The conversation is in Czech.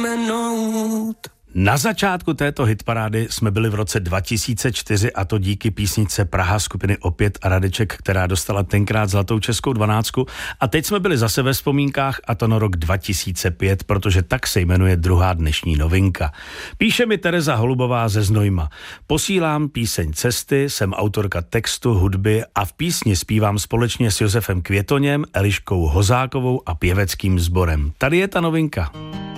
zapomenout. Na začátku této hitparády jsme byli v roce 2004 a to díky písničce Praha skupiny Opět a Radeček, která dostala tenkrát zlatou českou 12. A teď jsme byli zase ve vzpomínkách a to na rok 2005, protože tak se jmenuje druhá dnešní novinka. Píše mi Tereza Holubová ze Znojma. Posílám píseň Cesty, jsem autorka textu, hudby a v písni zpívám společně s Josefem Květoněm, Eliškou Hozákovou a pěveckým sborem. Tady je ta novinka.